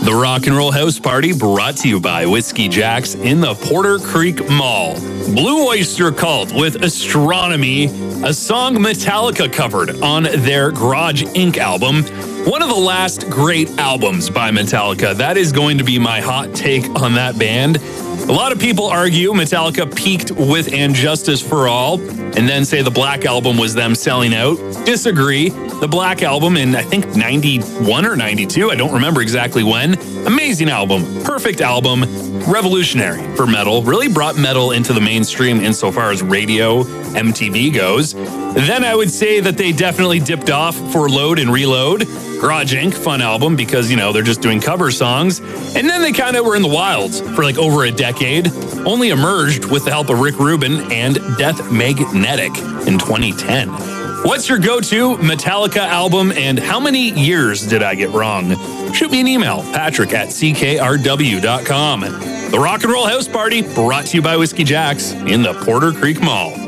The Rock and Roll House Party brought to you by Whiskey Jack's in the Porter Creek Mall. Blue Oyster Cult with Astronomy, a song Metallica covered on their Garage Inc. album. One of the last great albums by Metallica. That is going to be my hot take on that band. A lot of people argue Metallica peaked with And Justice for All and then say the Black Album was them selling out. Disagree. The Black Album in, I think, 91 or 92. I don't remember exactly when. Amazing album. Perfect album. Revolutionary for metal. Really brought metal into the mainstream insofar as radio, MTV goes. Then I would say that they definitely dipped off for Load and Reload. Garage Inc., fun album because, they're just doing cover songs. And then they kind of were in the wilds for like over a decade. Only emerged with the help of Rick Rubin and Death Magnetic in 2010. What's your go-to Metallica album and how many years did I get wrong? Shoot me an email, patrick@ckrw.com. The Rock and Roll House Party brought to you by Whiskey Jack's in the Porter Creek Mall.